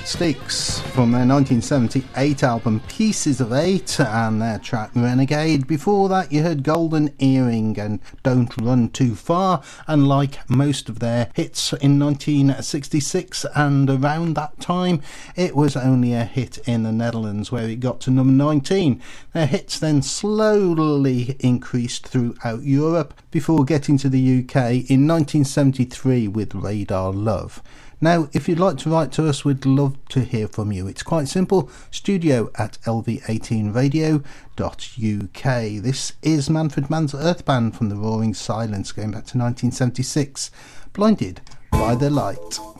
Sticks from their 1978 album Pieces of Eight and their track Renegade. Before that you heard Golden Earring and Don't Run Too Far, and like most of their hits in 1966 and around that time, it was only a hit in the Netherlands where it got to number 19. Their hits then slowly increased throughout Europe before getting to the UK in 1973 with Radar Love. Now, if you'd like to write to us, we'd love to hear from you. It's quite simple, studio@lv18radio.uk. This is Manfred Mann's Earth Band from the Roaring Silence, going back to 1976, Blinded by the Light.